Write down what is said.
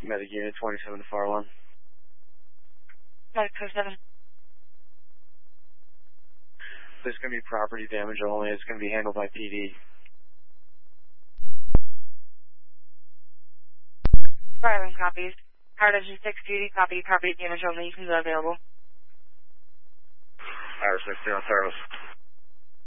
Medic Unit 27 to FAR 1. Medic 27. There's going to be property damage only. It's going to be handled by PD. FAR 1 copies. Hard engine 6 duty, copy, property damage only. You can go available. Fire 6 on service.